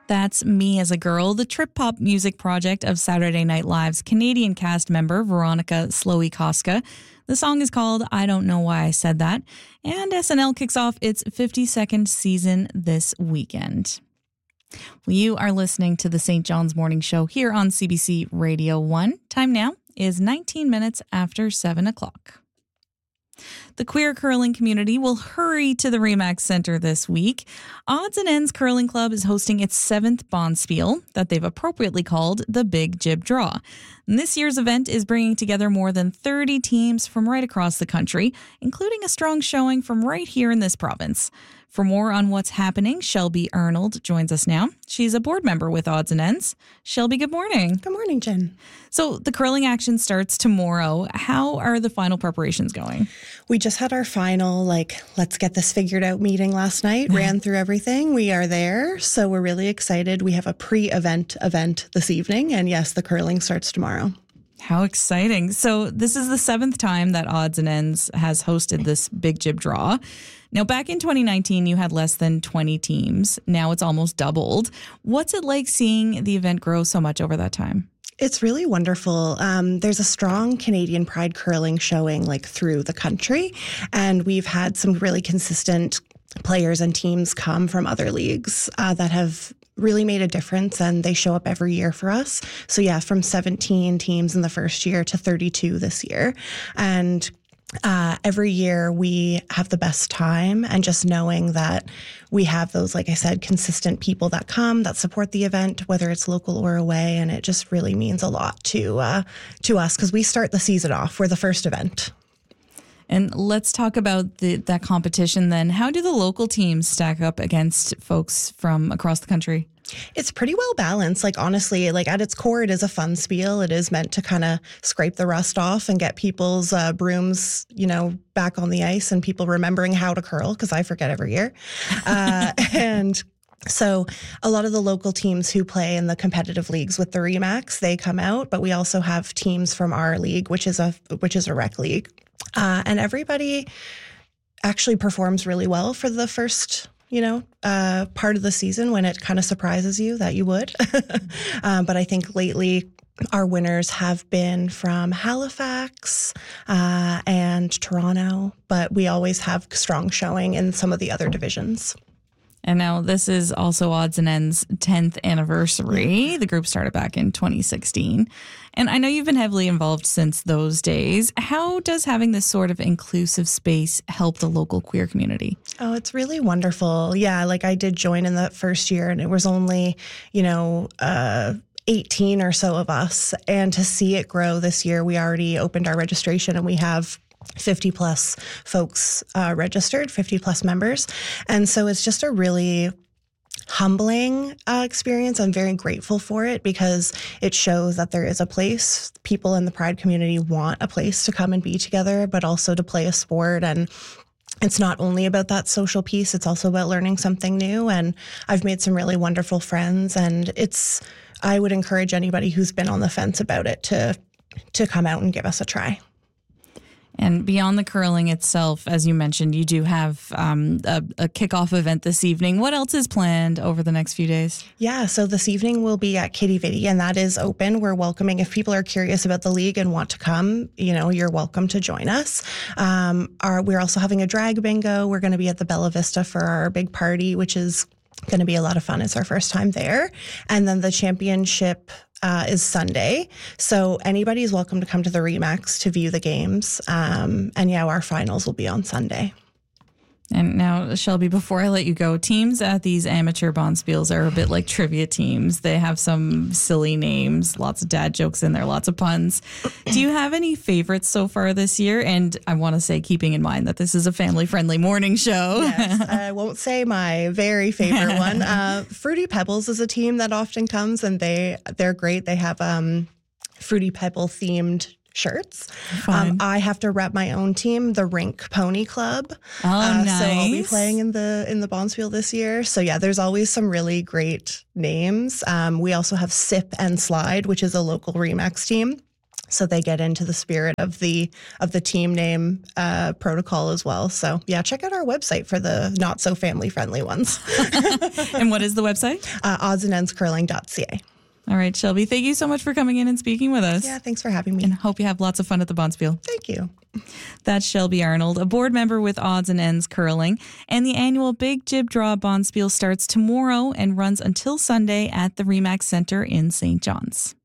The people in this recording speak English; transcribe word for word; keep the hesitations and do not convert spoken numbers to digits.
That's Me as a Girl, the trip-hop music project of Saturday Night Live's Canadian cast member Veronica Slowy-Koska. The song is called I Don't Know Why I Said That, and S N L kicks off its fifty-second season this weekend. Well, you are listening to the Saint John's Morning Show here on C B C Radio one. Time now is nineteen minutes after seven o'clock. The queer curling community will hurry to the Remax Center this week. Odds and Ends Curling Club is hosting its seventh Bonspiel that they've appropriately called the Big Jib Draw. And this year's event is bringing together more than thirty teams from right across the country, including a strong showing from right here in this province. For more on what's happening, Shelby Arnold joins us now. She's a board member with Odds and Ends. Shelby, good morning. Good morning, Jen. So the curling action starts tomorrow. How are the final preparations going? We just had our final, like, let's get this figured out meeting last night, ran through everything. We are there, so we're really excited. We have a pre-event event this evening, and yes, the curling starts tomorrow. How exciting. So this is the seventh time that Odds and Ends has hosted this Big Jib Draw. Now, back in twenty nineteen, you had less than twenty teams. Now it's almost doubled. What's it like seeing the event grow so much over that time? It's really wonderful. Um, there's a strong Canadian Pride curling showing like through the country, and we've had some really consistent players and teams come from other leagues uh, that have really made a difference, and they show up every year for us. So yeah, from seventeen teams in the first year to thirty-two this year. And Uh, every year we have the best time, and just knowing that we have those, like I said, consistent people that come, that support the event, whether it's local or away. And it just really means a lot to, uh, to us because we start the season off. We're the first event. And let's talk about the, that competition then. How do the local teams stack up against folks from across the country? It's pretty well balanced. Like, honestly, like at its core, it is a fun spiel. It is meant to kind of scrape the rust off and get people's uh, brooms, you know, back on the ice and people remembering how to curl, because I forget every year. Uh, and so a lot of the local teams who play in the competitive leagues with the Remax, they come out, but we also have teams from our league, which is a which is a rec league. Uh, and everybody actually performs really well for the first you know, uh, part of the season when it kind of surprises you that you would. um, but I think lately our winners have been from Halifax uh, and Toronto, but we always have strong showing in some of the other divisions. And now this is also Odds and Ends' tenth anniversary. The group started back in twenty sixteen. And I know you've been heavily involved since those days. How does having this sort of inclusive space help the local queer community? Oh, it's really wonderful. Yeah, like I did join in the first year, and it was only, you know, uh, eighteen or so of us. And to see it grow this year, we already opened our registration and we have fifty plus folks uh, registered, fifty plus members. And so it's just a really humbling uh, experience. I'm very grateful for it because it shows that there is a place. People in the Pride community want a place to come and be together, but also to play a sport. And it's not only about that social piece, it's also about learning something new. And I've made some really wonderful friends, and it's, I would encourage anybody who's been on the fence about it to, to come out and give us a try. And beyond the curling itself, as you mentioned, you do have um, a, a kickoff event this evening. What else is planned over the next few days? Yeah, so this evening we'll be at Kitty Vitty, and that is open. We're welcoming. If people are curious about the league and want to come, you know, you're welcome to join us. Um, our, we're also having a drag bingo. We're going to be at the Bella Vista for our big party, which is going to be a lot of fun. It's our first time there. And then the championship Uh, is Sunday. So anybody is welcome to come to the Remax to view the games. Um, and yeah, our finals will be on Sunday. And now, Shelby, before I let you go, teams at these amateur bonspiels are a bit like trivia teams. They have some silly names, lots of dad jokes in there, lots of puns. Do you have any favorites so far this year? And I want to say, keeping in mind that this is a family-friendly morning show. Yes, I won't say my very favorite one. Uh, Fruity Pebbles is a team that often comes, and they, they're great. They have um, Fruity Pebble-themed shirts. Um, I have to rep my own team, the Rink Pony Club. Oh, uh, nice. So I'll be playing in the in the Bonspiel this year. So yeah, there's always some really great names. Um, we also have Sip and Slide, which is a local Remax team. so they get into the spirit of the of the team name uh, protocol as well. So yeah, check out our website for the not so family friendly ones. And what is the website? Uh, odds and ends curling dot c a. All right, Shelby, thank you so much for coming in and speaking with us. Yeah, thanks for having me. And hope you have lots of fun at the Bonspiel. Thank you. That's Shelby Arnold, a board member with Odds and Ends Curling. And the annual Big Jib Draw Bonspiel starts tomorrow and runs until Sunday at the Remax Center in Saint John's.